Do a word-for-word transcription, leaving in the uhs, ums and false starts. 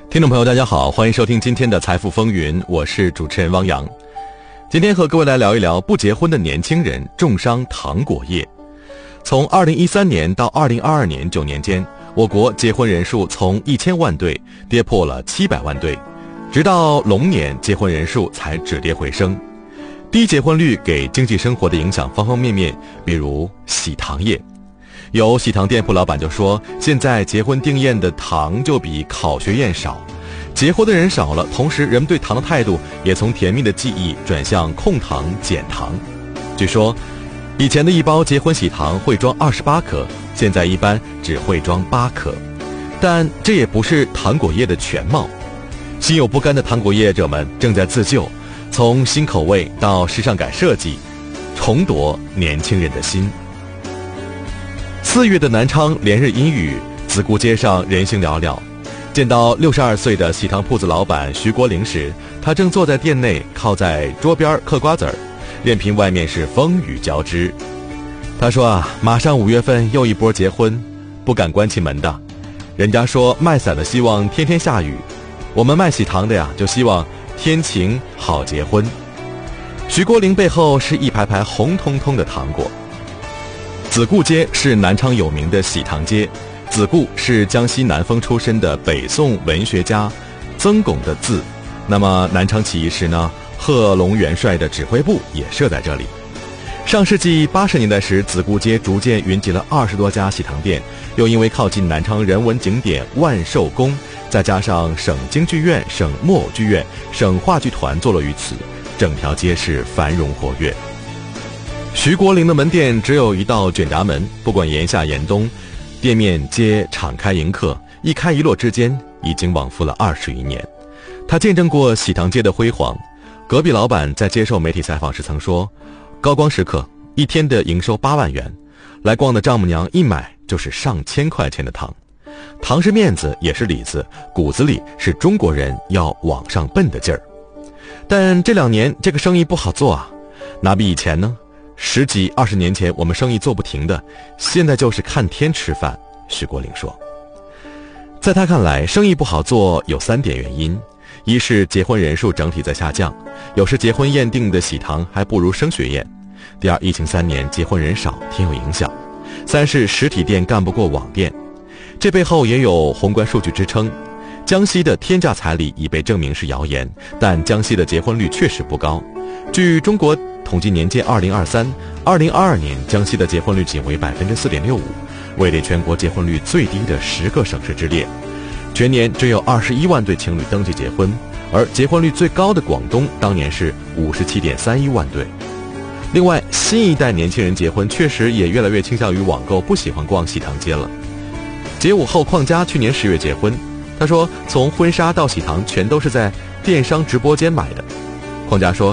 听众朋友大家好，欢迎收听今天的财富风云，我是主持人汪洋。今天和各位来聊一聊不结婚的年轻人重伤糖果业。从二零一三年到二零二二年九年间，我国结婚人数从一千万对跌破了七百万对，直到龙年结婚人数才止跌回升。低结婚率给经济生活的影响方方面面，比如喜糖业。有喜糖店铺老板就说，现在结婚订宴的糖就比考学宴少，结婚的人少了，同时人们对糖的态度也从甜蜜的记忆转向控糖减糖。据说以前的一包结婚喜糖会装二十八颗，现在一般只会装八颗，但这也不是糖果业的全貌。心有不甘的糖果业者们正在自救，从新口味到时尚感设计，重夺年轻人的心。四月的南昌连日阴雨，子固街上人行寥寥。见到六十二岁的喜糖铺子老板徐国林时，他正坐在店内，靠在桌边嗑瓜子儿，任凭外面是风雨交织。他说啊，马上五月份又一波结婚，不敢关起门的。人家说卖伞的希望天天下雨，我们卖喜糖的呀，就希望天晴好结婚。徐国林背后是一排排红彤彤的糖果。子固街是南昌有名的喜糖街，子固是江西南丰出身的北宋文学家曾巩的字。那么南昌起义时呢，贺龙元帅的指挥部也设在这里。上世纪八十年代时，子固街逐渐云集了二十多家喜糖店，又因为靠近南昌人文景点万寿宫，再加上省京剧院、省木偶剧院、省话剧团坐落于此，整条街是繁荣活跃。徐国林的门店只有一道卷闸门，不管炎夏炎冬，店面皆敞开迎客，一开一落之间已经往复了二十余年。他见证过喜糖街的辉煌。隔壁老板在接受媒体采访时曾说，高光时刻一天的营收八万元，来逛的丈母娘一买就是上千块钱的糖。糖是面子，也是里子，骨子里是中国人要往上奔的劲儿。但这两年这个生意不好做啊，哪比以前呢？十几二十年前我们生意做不停的，现在就是看天吃饭。徐国林说，在他看来，生意不好做有三点原因：一是结婚人数整体在下降，有时结婚宴订的喜糖还不如升学宴；第二，疫情三年结婚人少，挺有影响；三是实体店干不过网店。这背后也有宏观数据支撑。江西的天价彩礼已被证明是谣言，但江西的结婚率确实不高。据中国统计年鉴二零二三、二零二二年，江西的结婚率仅为百分之四点六五，位列全国结婚率最低的十个省市之列。全年只有二十一万对情侣登记结婚，而结婚率最高的广东当年是五十七点三一万对。另外，新一代年轻人结婚确实也越来越倾向于网购，不喜欢逛喜糖街了。结五后邝佳去年十月结婚，他说从婚纱到喜糖全都是在电商直播间买的。邝佳说，